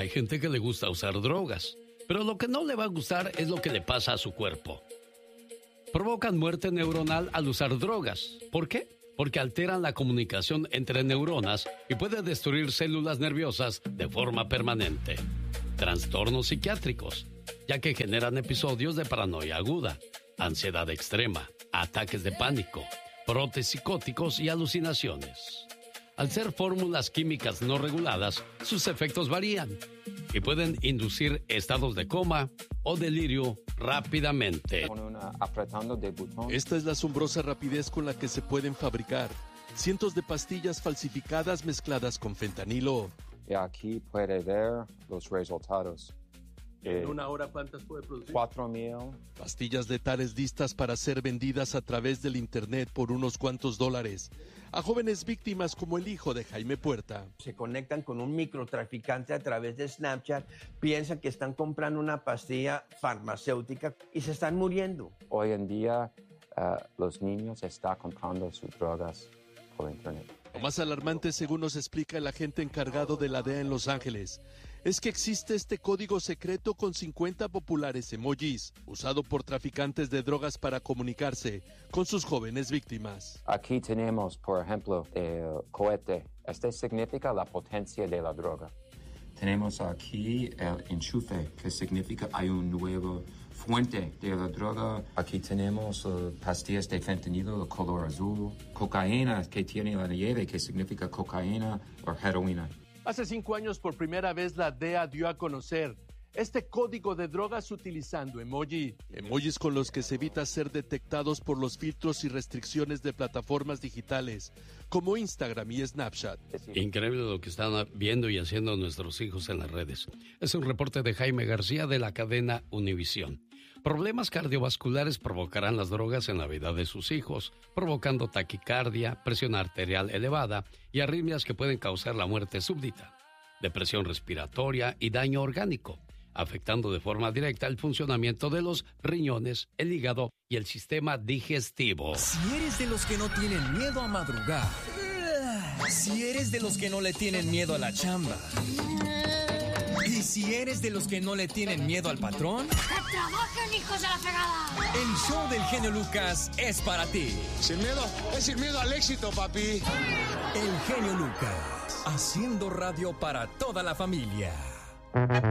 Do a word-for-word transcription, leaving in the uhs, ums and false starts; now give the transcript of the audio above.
Hay gente que le gusta usar drogas, pero lo que no le va a gustar es lo que le pasa a su cuerpo. Provocan muerte neuronal al usar drogas. ¿Por qué? Porque alteran la comunicación entre neuronas y puede destruir células nerviosas de forma permanente. Trastornos psiquiátricos, ya que generan episodios de paranoia aguda, ansiedad extrema, ataques de pánico, brotes psicóticos y alucinaciones. Al ser fórmulas químicas no reguladas, sus efectos varían y pueden inducir estados de coma o delirio rápidamente. Esta es la asombrosa rapidez con la que se pueden fabricar cientos de pastillas falsificadas mezcladas con fentanilo. Y aquí puede ver los resultados. ¿En una hora cuántas puede producir? Cuatro mil. Pastillas letales listas para ser vendidas a través del internet por unos cuantos dólares a jóvenes víctimas como el hijo de Jaime Puerta. Se conectan con un microtraficante a través de Snapchat, piensan que están comprando una pastilla farmacéutica y se están muriendo. Hoy en día uh, los niños están comprando sus drogas por internet. Lo más alarmante, según nos explica el agente encargado de la D E A en Los Ángeles, es que existe este código secreto con cincuenta populares emojis, usado por traficantes de drogas para comunicarse con sus jóvenes víctimas. Aquí tenemos, por ejemplo, el cohete. Este significa la potencia de la droga. Tenemos aquí el enchufe, que significa hay un nuevo fuente de la droga. Aquí tenemos uh, pastillas de fentanilo de color azul. Cocaína, que tiene la nieve, que significa cocaína o heroína. Hace cinco años, por primera vez, la D E A dio a conocer este código de drogas utilizando emoji. Emojis con los que se evita ser detectados por los filtros y restricciones de plataformas digitales como Instagram y Snapchat. Increíble lo que están viendo y haciendo nuestros hijos en las redes. Es un reporte de Jaime García de la cadena Univisión. Problemas cardiovasculares provocarán las drogas en la vida de sus hijos, provocando taquicardia, presión arterial elevada y arritmias que pueden causar la muerte súbdita, depresión respiratoria y daño orgánico, afectando de forma directa el funcionamiento de los riñones, el hígado y el sistema digestivo. Si eres de los que no tienen miedo a madrugar, si eres de los que no le tienen miedo a la chamba, y si eres de los que no le tienen miedo al patrón, ¡que trabajen, hijos de la fregada! El show del genio Lucas es para ti. Sin miedo, es sin miedo al éxito, papi. El genio Lucas, haciendo radio para toda la familia.